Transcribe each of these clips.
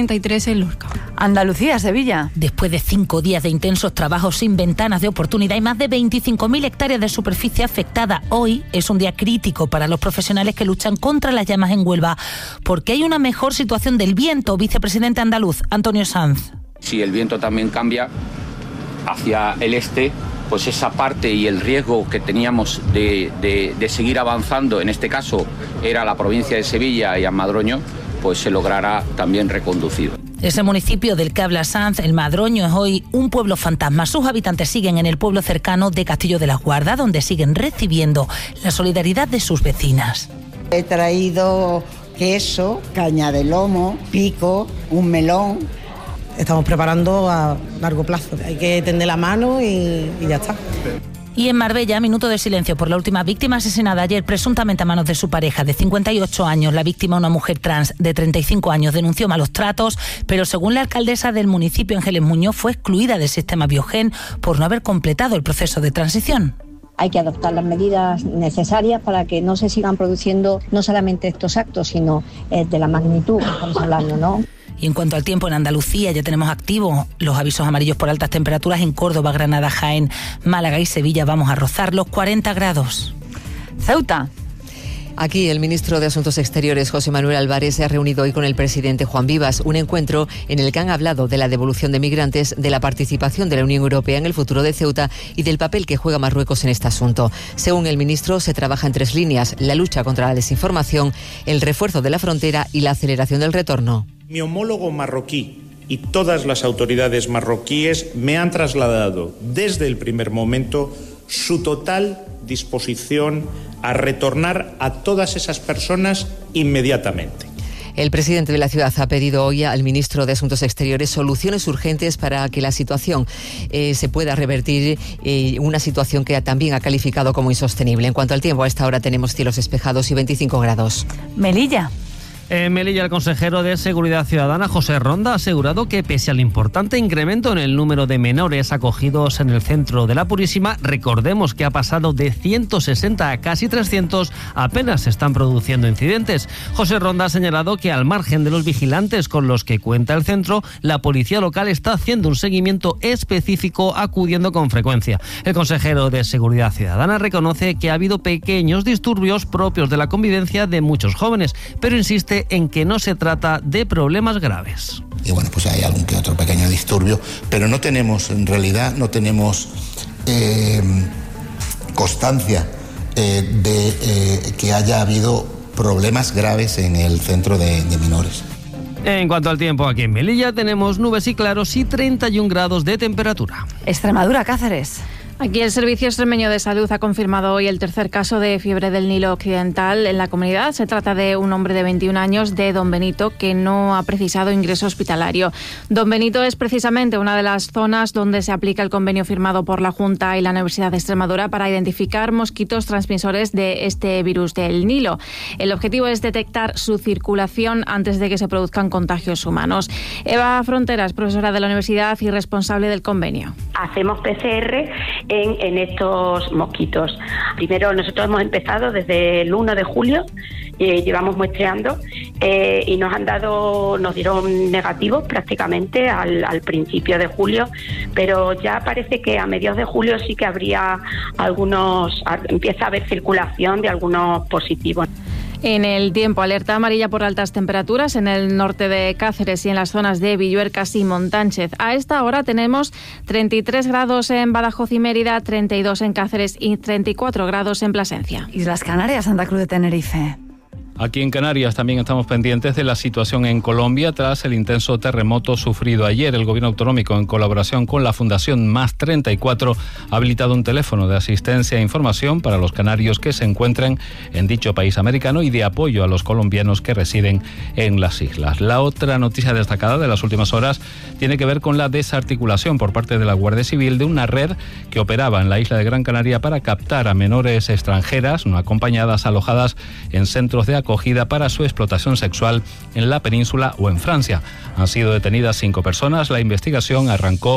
33 en Lorca. Andalucía, Sevilla. Después de 5 días de intensos trabajos sin ventanas de oportunidad y más de 25.000 hectáreas de superficie afectada, hoy es un día crítico para los profesionales que luchan contra las llamas en Huelva, porque hay una mejor situación del viento. Vicepresidente andaluz, Antonio Sanz. Si el viento también cambia hacia el este, pues esa parte y el riesgo que teníamos de seguir avanzando, en este caso era la provincia de Sevilla y a Madroño, pues se logrará también reconducir. Ese municipio del que habla Sanz, el Madroño, es hoy un pueblo fantasma. Sus habitantes siguen en el pueblo cercano de Castillo de la Guarda, donde siguen recibiendo la solidaridad de sus vecinas. He traído queso, caña de lomo, pico, un melón. Estamos preparando a largo plazo. Hay que tender la mano y ya está. Y en Marbella, minuto de silencio por la última víctima asesinada ayer presuntamente a manos de su pareja de 58 años. La víctima, una mujer trans de 35 años, denunció malos tratos, pero según la alcaldesa del municipio, Ángeles Muñoz, fue excluida del sistema Biogen por no haber completado el proceso de transición. Hay que adoptar las medidas necesarias para que no se sigan produciendo no solamente estos actos, sino de la magnitud que estamos hablando, ¿no? Y en cuanto al tiempo, en Andalucía ya tenemos activos los avisos amarillos por altas temperaturas en Córdoba, Granada, Jaén, Málaga y Sevilla. Vamos a rozar los 40 grados. Ceuta. Aquí el ministro de Asuntos Exteriores, José Manuel Álvarez, se ha reunido hoy con el presidente Juan Vivas, un encuentro en el que han hablado de la devolución de migrantes, de la participación de la Unión Europea en el futuro de Ceuta y del papel que juega Marruecos en este asunto. Según el ministro, se trabaja en 3 líneas: la lucha contra la desinformación, el refuerzo de la frontera y la aceleración del retorno. Mi homólogo marroquí y todas las autoridades marroquíes me han trasladado desde el primer momento su total disposición a retornar a todas esas personas inmediatamente. El presidente de la ciudad ha pedido hoy al ministro de Asuntos Exteriores soluciones urgentes para que la situación se pueda revertir, una situación que también ha calificado como insostenible. En cuanto al tiempo, a esta hora tenemos cielos despejados y 25 grados. Melilla. En Melilla, el consejero de Seguridad Ciudadana, José Ronda, ha asegurado que pese al importante incremento en el número de menores acogidos en el centro de la Purísima, recordemos que ha pasado de 160 a casi 300, apenas se están produciendo incidentes. José Ronda ha señalado que al margen de los vigilantes con los que cuenta el centro, la policía local está haciendo un seguimiento específico, acudiendo con frecuencia. El consejero de Seguridad Ciudadana reconoce que ha habido pequeños disturbios propios de la convivencia de muchos jóvenes, pero insiste en que no se trata de problemas graves. Y bueno, pues hay algún que otro pequeño disturbio, pero no tenemos, en realidad, constancia de que haya habido problemas graves en el centro de menores. En cuanto al tiempo, aquí en Melilla tenemos nubes y claros y 31 grados de temperatura. Extremadura, Cáceres. Aquí el Servicio Extremeño de Salud ha confirmado hoy el tercer caso de fiebre del Nilo Occidental en la comunidad. Se trata de un hombre de 21 años de Don Benito que no ha precisado ingreso hospitalario. Don Benito es precisamente una de las zonas donde se aplica el convenio firmado por la Junta y la Universidad de Extremadura para identificar mosquitos transmisores de este virus del Nilo. El objetivo es detectar su circulación antes de que se produzcan contagios humanos. Eva Fronteras, profesora de la universidad y responsable del convenio. Hacemos PCR en estos mosquitos. Primero, nosotros hemos empezado desde el 1 de julio, llevamos muestreando y nos dieron negativos prácticamente al principio de julio, pero ya parece que a mediados de julio sí que empieza a haber circulación de algunos positivos. En el tiempo, alerta amarilla por altas temperaturas en el norte de Cáceres y en las zonas de Villuercas y Montánchez. A esta hora tenemos 33 grados en Badajoz y Mérida, 32 en Cáceres y 34 grados en Plasencia. Islas Canarias, Santa Cruz de Tenerife. Aquí en Canarias también estamos pendientes de la situación en Colombia tras el intenso terremoto sufrido ayer. El gobierno autonómico, en colaboración con la Fundación Más 34, ha habilitado un teléfono de asistencia e información para los canarios que se encuentren en dicho país americano y de apoyo a los colombianos que residen en las islas. La otra noticia destacada de las últimas horas tiene que ver con la desarticulación por parte de la Guardia Civil de una red que operaba en la isla de Gran Canaria para captar a menores extranjeras no acompañadas alojadas en centros de acogida para su explotación sexual en la península o en Francia. Han sido detenidas 5 personas. La investigación arrancó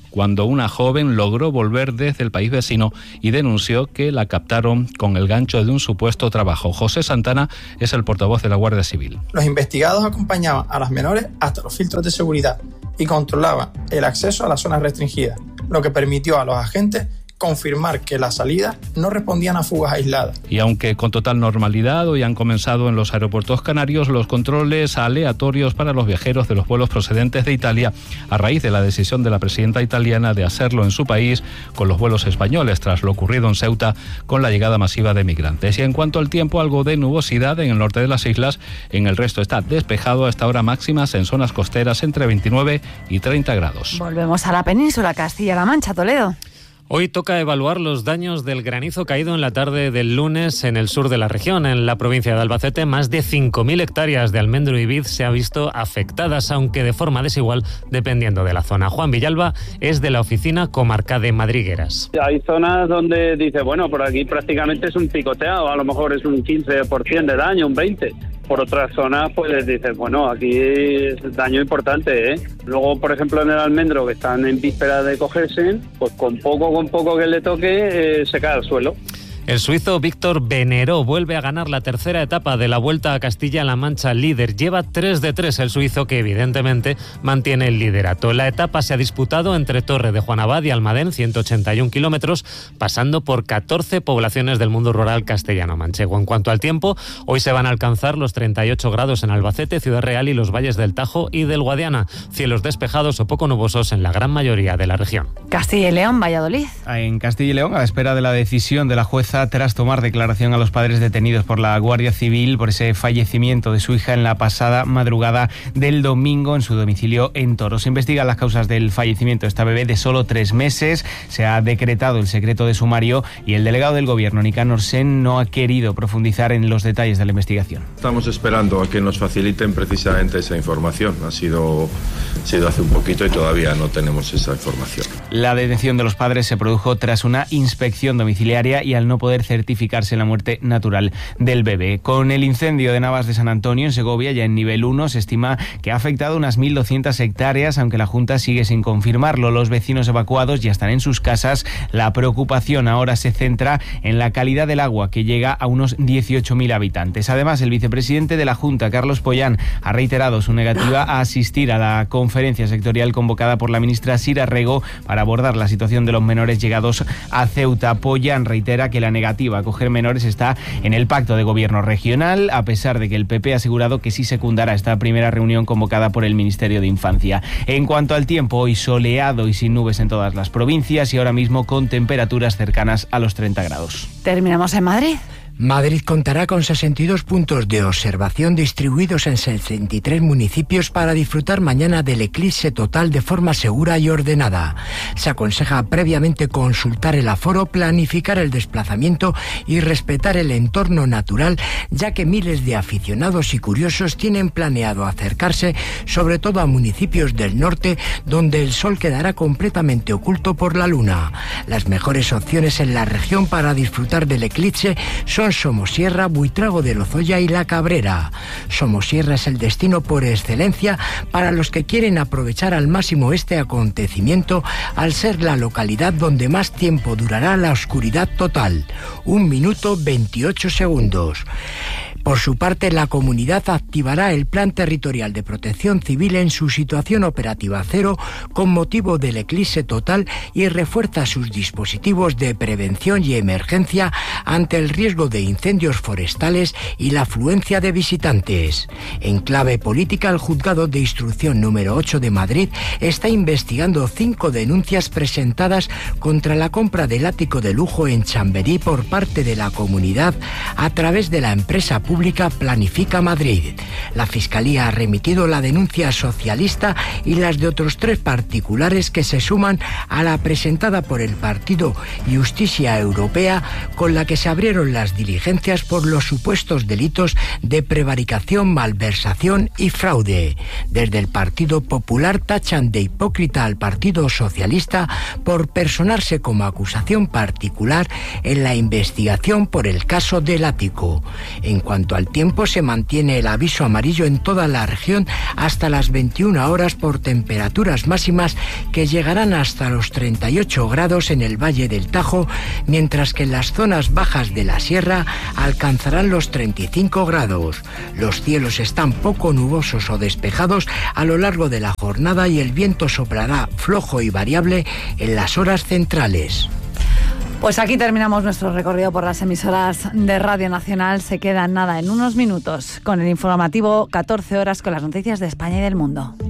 cuando una joven logró volver desde el país vecino y denunció que la captaron con el gancho de un supuesto trabajo. José Santana es el portavoz de la Guardia Civil. Los investigados acompañaban a las menores hasta los filtros de seguridad y controlaban el acceso a las zonas restringidas, lo que permitió a los agentes confirmar que las salidas no respondían a fugas aisladas. Y aunque con total normalidad hoy han comenzado en los aeropuertos canarios los controles aleatorios para los viajeros de los vuelos procedentes de Italia a raíz de la decisión de la presidenta italiana de hacerlo en su país con los vuelos españoles tras lo ocurrido en Ceuta con la llegada masiva de migrantes. Y en cuanto al tiempo, algo de nubosidad en el norte de las islas, en el resto está despejado a esta hora, máximas en zonas costeras entre 29 y 30 grados. Volvemos a la península, Castilla-La Mancha, Toledo. Hoy toca evaluar los daños del granizo caído en la tarde del lunes en el sur de la región. En la provincia de Albacete, más de 5.000 hectáreas de almendro y vid se han visto afectadas, aunque de forma desigual, dependiendo de la zona. Juan Villalba es de la Oficina Comarca de Madrigueras. Hay zonas donde dice, bueno, por aquí prácticamente es un picoteado, a lo mejor es un 15% de daño, un 20%. Por otras zonas, pues dices, bueno, aquí es daño importante, ¿eh? Luego, por ejemplo, en el almendro, que están en víspera de cogerse, pues con poco que le toque, se cae al suelo. El suizo Víctor Beneró vuelve a ganar la tercera etapa de la Vuelta a Castilla-La Mancha líder. Lleva 3 de 3 el suizo, que evidentemente mantiene el liderato. La etapa se ha disputado entre Torre de Juan Abad y Almadén, 181 kilómetros, pasando por 14 poblaciones del mundo rural castellano-manchego. En cuanto al tiempo, hoy se van a alcanzar los 38 grados en Albacete, Ciudad Real y los valles del Tajo y del Guadiana. Cielos despejados o poco nubosos en la gran mayoría de la región. Castilla y León, Valladolid. En Castilla y León, a la espera de la decisión de la jueza tras tomar declaración a los padres detenidos por la Guardia Civil por ese fallecimiento de su hija en la pasada madrugada del domingo en su domicilio en Toro. Se investigan las causas del fallecimiento de esta bebé de solo 3 meses. Se ha decretado el secreto de sumario y el delegado del gobierno, Nicanor Sen, no ha querido profundizar en los detalles de la investigación. Estamos esperando a que nos faciliten precisamente esa información. Ha sido hace un poquito y todavía no tenemos esa información. La detención de los padres se produjo tras una inspección domiciliaria y al no poder certificarse la muerte natural del bebé. Con el incendio de Navas de San Antonio en Segovia, ya en nivel 1, se estima que ha afectado unas 1.200 hectáreas, aunque la Junta sigue sin confirmarlo. Los vecinos evacuados ya están en sus casas. La preocupación ahora se centra en la calidad del agua, que llega a unos 18.000 habitantes. Además, el vicepresidente de la Junta, Carlos Pollán, ha reiterado su negativa a asistir a la conferencia sectorial convocada por la ministra Sira Rego para abordar la situación de los menores llegados a Ceuta. Pollán reitera que la negativa a acoger menores está en el pacto de gobierno regional, a pesar de que el PP ha asegurado que sí secundará esta primera reunión convocada por el Ministerio de Infancia. En cuanto al tiempo, hoy soleado y sin nubes en todas las provincias y ahora mismo con temperaturas cercanas a los 30 grados. Terminamos en Madrid. Madrid contará con 62 puntos de observación distribuidos en 63 municipios para disfrutar mañana del eclipse total de forma segura y ordenada. Se aconseja previamente consultar el aforo, planificar el desplazamiento y respetar el entorno natural, ya que miles de aficionados y curiosos tienen planeado acercarse, sobre todo a municipios del norte, donde el sol quedará completamente oculto por la luna. Las mejores opciones en la región para disfrutar del eclipse son Somosierra, Buitrago de Lozoya y La Cabrera. Somosierra es el destino por excelencia para los que quieren aprovechar al máximo este acontecimiento, al ser la localidad donde más tiempo durará la oscuridad total, 1 minuto 28 segundos. Por su parte, la comunidad activará el Plan Territorial de Protección Civil en su situación operativa cero con motivo del eclipse total y refuerza sus dispositivos de prevención y emergencia ante el riesgo de incendios forestales y la afluencia de visitantes. En clave política, el Juzgado de Instrucción número 8 de Madrid está investigando 5 denuncias presentadas contra la compra del ático de lujo en Chamberí por parte de la comunidad a través de la empresa pública Planifica Madrid. La Fiscalía ha remitido la denuncia socialista y las de otros 3 particulares que se suman a la presentada por el partido Justicia Europea, con la que se abrieron las diligencias por los supuestos delitos de prevaricación, malversación y fraude. Desde el Partido Popular tachan de hipócrita al Partido Socialista por personarse como acusación particular en la investigación por el caso del ático. En cuanto cuanto al tiempo, se mantiene el aviso amarillo en toda la región hasta las 21 horas por temperaturas máximas que llegarán hasta los 38 grados en el Valle del Tajo, mientras que en las zonas bajas de la sierra alcanzarán los 35 grados. Los cielos están poco nubosos o despejados a lo largo de la jornada y el viento soplará flojo y variable en las horas centrales. Pues aquí terminamos nuestro recorrido por las emisoras de Radio Nacional. Se quedan en unos minutos con el informativo 14 horas con las noticias de España y del mundo.